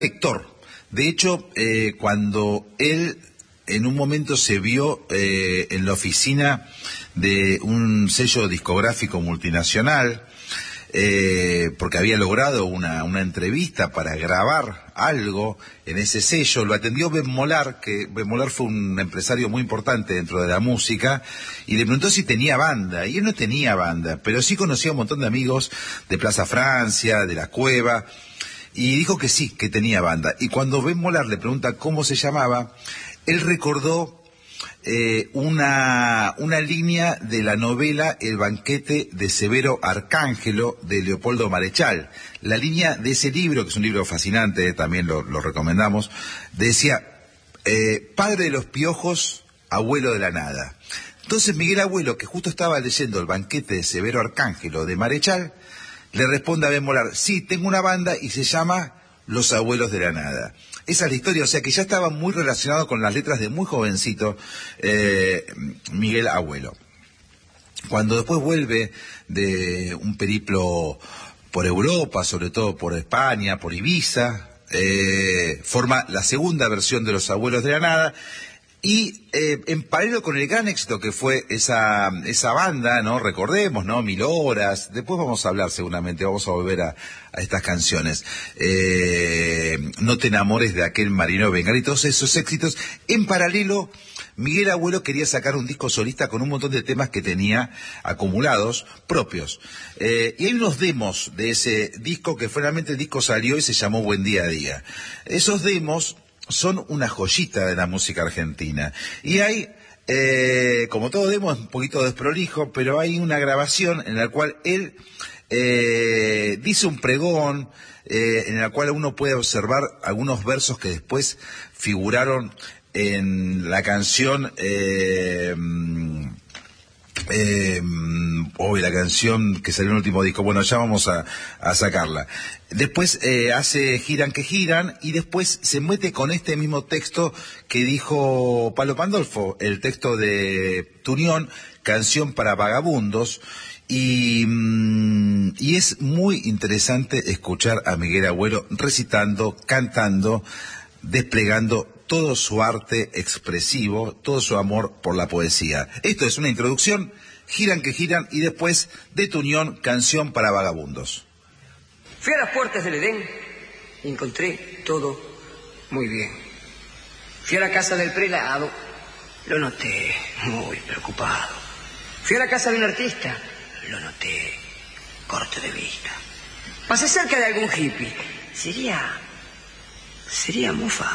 lector. De hecho, cuando él en un momento se vio en la oficina de un sello discográfico multinacional, porque había logrado una entrevista para grabar algo en ese sello, lo atendió Ben Molar, que Ben Molar fue un empresario muy importante dentro de la música, y le preguntó si tenía banda, y él no tenía banda, pero sí conocía un montón de amigos de Plaza Francia, de La Cueva, y dijo que sí, que tenía banda. Y cuando Ben Molar le pregunta cómo se llamaba, él recordó una línea de la novela El banquete de Severo Arcángelo de Leopoldo Marechal. La línea de ese libro, que es un libro fascinante, también lo recomendamos, decía, padre de los piojos, abuelo de la nada. Entonces Miguel Abuelo, que justo estaba leyendo El banquete de Severo Arcángelo de Marechal, le responde a Ben Molar, sí, tengo una banda y se llama Los Abuelos de la Nada. Esa es la historia, o sea que ya estaba muy relacionado con las letras de muy jovencito Miguel Abuelo. Cuando después vuelve de un periplo por Europa, sobre todo por España, por Ibiza, forma la segunda versión de Los Abuelos de la Nada. Y en paralelo con el gran éxito que fue esa banda, ¿no? Recordemos, ¿no? 1000 horas, después vamos a hablar seguramente, vamos a volver a estas canciones. No te enamores de aquel marino vengar y todos esos éxitos. En paralelo, Miguel Abuelo quería sacar un disco solista con un montón de temas que tenía acumulados propios. Y hay unos demos de ese disco que finalmente el disco salió y se llamó Buen Día a Día. Esos demos son una joyita de la música argentina. Y hay, como todo demo, es un poquito desprolijo, pero hay una grabación en la cual él dice un pregón, en la cual uno puede observar algunos versos que después figuraron en la canción... la canción que salió en el último disco, bueno, ya vamos a sacarla. Después hace Giran que Giran y después se mete con este mismo texto que dijo Palo Pandolfo, el texto de Tunión, Canción para Vagabundos, y es muy interesante escuchar a Miguel Abuelo recitando, cantando, desplegando todo su arte expresivo, todo su amor por la poesía. Esto es una introducción, Giran que Giran, y después de tu unión, Canción para Vagabundos. Fui a las puertas del Edén y encontré todo muy bien. Fui a la casa del prelado, lo noté muy preocupado. Fui a la casa de un artista, lo noté corto de vista. Pasé cerca de algún hippie, sería mufa.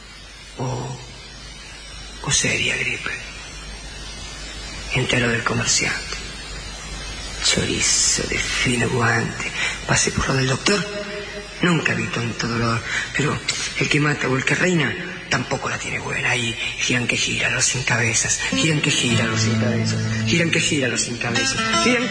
O seria gripe. Entero del comerciante. Chorizo de fino guante. Pasé por lo del doctor. Nunca vi tanto dolor. Pero el que mata o el que reina tampoco la tiene buena. Ahí giran que giran los sin cabezas. Giran que giran los sin cabezas. Giran que giran los sin cabezas. Giran